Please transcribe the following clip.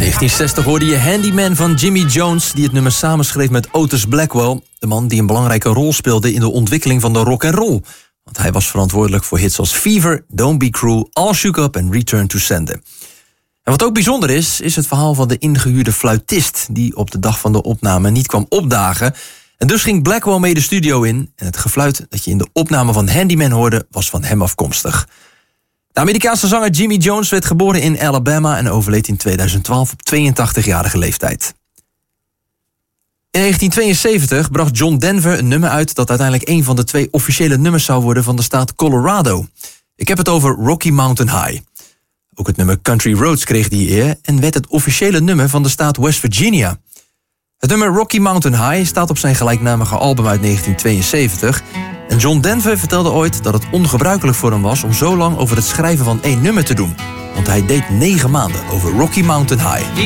1960 hoorde je Handyman van Jimmy Jones, die het nummer samenschreef met Otis Blackwell, de man die een belangrijke rol speelde in de ontwikkeling van de rock and roll. Want hij was verantwoordelijk voor hits als Fever, Don't Be Cruel, All Shook Up en Return to Sender. En wat ook bijzonder is het verhaal van de ingehuurde fluitist, die op de dag van de opname niet kwam opdagen. En dus ging Blackwell mee de studio in en het gefluit dat je in de opname van Handyman hoorde was van hem afkomstig. De Amerikaanse zanger Jimmy Jones werd geboren in Alabama en overleed in 2012 op 82-jarige leeftijd. In 1972 bracht John Denver een nummer uit dat uiteindelijk een van de 2 officiële nummers zou worden van de staat Colorado. Ik heb het over Rocky Mountain High. Ook het nummer Country Roads kreeg die eer en werd het officiële nummer van de staat West Virginia. Het nummer Rocky Mountain High staat op zijn gelijknamige album uit 1972... En John Denver vertelde ooit dat het ongebruikelijk voor hem was om zo lang over het schrijven van 1 nummer te doen. Want hij deed 9 maanden over Rocky Mountain High.